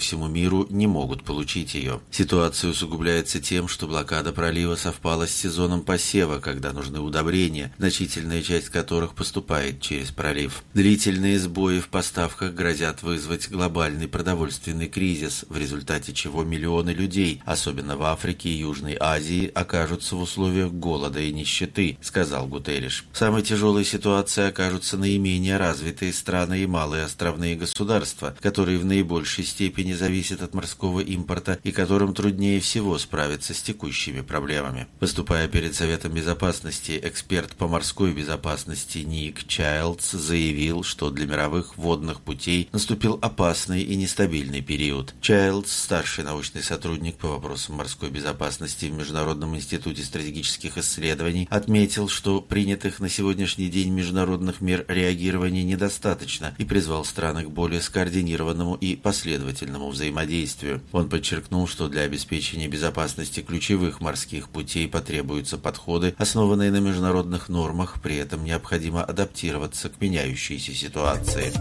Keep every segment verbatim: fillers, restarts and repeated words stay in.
всему миру не могут получить ее. Ситуация усугубляется тем, что блокада пролива совпала с сезоном посева, когда нужны удобрения, значительная часть которых поступает через пролив. Длительные сбои в поставках грозят вызвать глобальный продовольственный кризис, в результате чего миллионы людей, особенно в Африке и Южной Азии, окажутся в условиях голода и нищеты, сказал Гутерриш. В самой тяжелой ситуации окажутся наименее развитые страны и малые островные государства, которые в наибольшей степени зависят от морского импорта и которым труднее всего справиться с текущими проблемами. Выступая перед Советом Безопасности, эксперт по морской безопасности Ник Чайлдс заявил, что для мировых водных путей наступил опасный и нестабильный период. Чайлдс, старший научный сотрудник по вопросам морской безопасности в Международном институте стратегических исследований, отметил, что принятых на сегодняшний день международных мер реагирования недостаточно и призвал страны к более скоординированному и последовательному взаимодействию. Он подчеркнул, что для обеспечения безопасности ключевых морских путей потребуются подходы, основанные на международных нормах, при этом необходимо адаптироваться к меняющейся ситуации.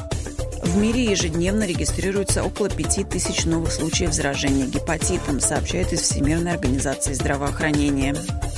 В мире ежедневно регистрируется около пяти тысяч новых случаев заражения гепатитом, сообщает из Всемирной организации здравоохранения.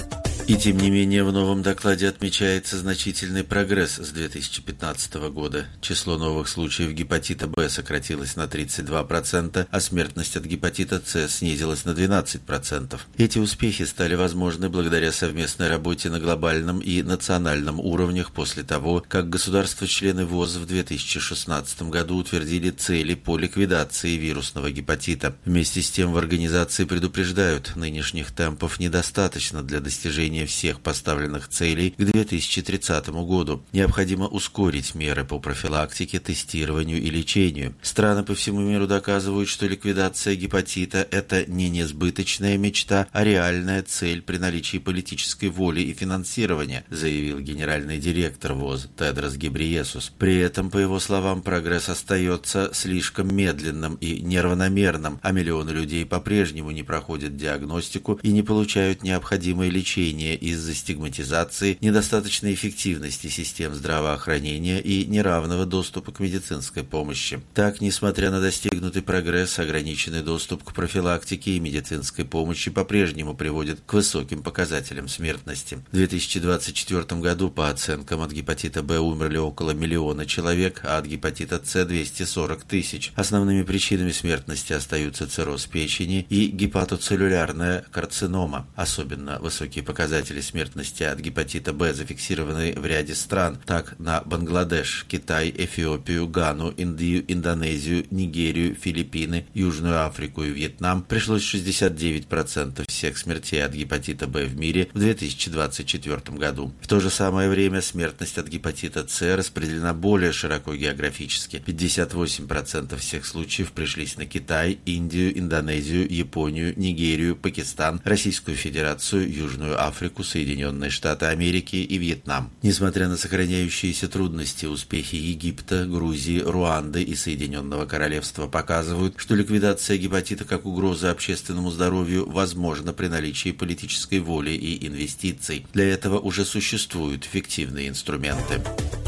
И тем не менее в новом докладе отмечается значительный прогресс с две тысячи пятнадцатого года. Число новых случаев гепатита Б сократилось на тридцать два процента, а смертность от гепатита С снизилась на двенадцать процентов. Эти успехи стали возможны благодаря совместной работе на глобальном и национальном уровнях после того, как государства-члены ВОЗ в две тысячи шестнадцатом году утвердили цели по ликвидации вирусного гепатита. Вместе с тем в организации предупреждают, нынешних темпов недостаточно для достижения всех поставленных целей к две тысячи тридцатому году. Необходимо ускорить меры по профилактике, тестированию и лечению. Страны по всему миру доказывают, что ликвидация гепатита – это не несбыточная мечта, а реальная цель при наличии политической воли и финансирования, заявил генеральный директор ВОЗ Тедрос Гебрейесус. При этом, по его словам, прогресс остается слишком медленным и неравномерным, а миллионы людей по-прежнему не проходят диагностику и не получают необходимое лечение из-за стигматизации, недостаточной эффективности систем здравоохранения и неравного доступа к медицинской помощи. Так, несмотря на достигнутый прогресс, ограниченный доступ к профилактике и медицинской помощи по-прежнему приводит к высоким показателям смертности. В две тысячи двадцать четвёртом году, по оценкам, от гепатита Б умерли около миллиона человек, а от гепатита С – двести сорок тысяч. Основными причинами смертности остаются цирроз печени и гепатоцеллюлярная карцинома. Особенно высокие показатели смертности от гепатита Б зафиксированы в ряде стран. Так, на Бангладеш, Китай, Эфиопию, Гану, Индию, Индонезию, Нигерию, Филиппины, Южную Африку и Вьетнам пришлось шестьдесят девять процентов всех смертей от гепатита Б в мире в две тысячи двадцать четвёртом году. В то же самое время смертность от гепатита С распределена более широко географически. пятьдесят восемь процентов всех случаев пришлись на Китай, Индию, Индонезию, Японию, Нигерию, Пакистан, Российскую Федерацию, Южную Африку, Соединенные Штаты Америки и Вьетнам. Несмотря на сохраняющиеся трудности, успехи Египта, Грузии, Руанды и Соединенного Королевства показывают, что ликвидация гепатита как угрозы общественному здоровью возможна при наличии политической воли и инвестиций. Для этого уже существуют эффективные инструменты.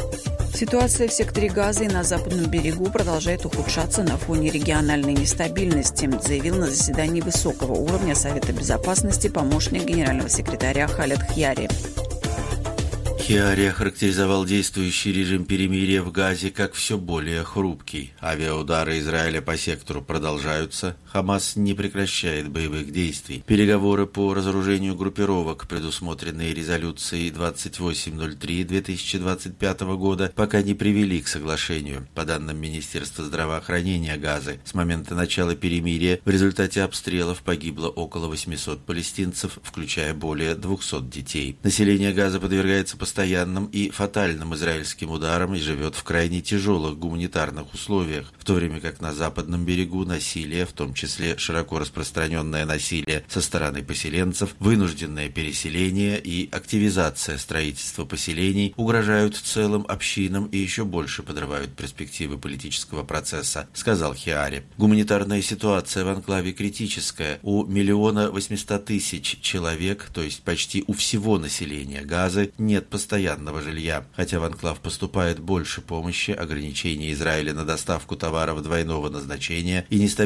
Ситуация в секторе Газа и на западном берегу продолжает ухудшаться на фоне региональной нестабильности, заявил на заседании высокого уровня Совета Безопасности помощник генерального секретаря Халед Хьяри. Хьяри охарактеризовал действующий режим перемирия в Газе как все более хрупкий. Авиаудары Израиля по сектору продолжаются, Хамас не прекращает боевых действий. Переговоры по разоружению группировок, предусмотренные резолюцией двадцать восемь ноль три две тысячи двадцать пятого года, пока не привели к соглашению. По данным Министерства здравоохранения Газы, с момента начала перемирия в результате обстрелов погибло около восьмисот палестинцев, включая более двухсот детей. Население Газа подвергается постоянным постоянным и фатальным израильским ударам и живет в крайне тяжелых гуманитарных условиях, в то время как на западном берегу насилие, в том числе широко распространенное насилие со стороны поселенцев, вынужденное переселение и активизация строительства поселений угрожают целым общинам и еще больше подрывают перспективы политического процесса, сказал Хьяри. Гуманитарная ситуация в анклаве критическая. У миллиона восьмисот тысяч человек, то есть почти у всего населения Газы, нет постоянного постоянного жилья. Хотя в анклав поступает больше помощи, ограничения Израиля на доставку товаров двойного назначения и нестабильность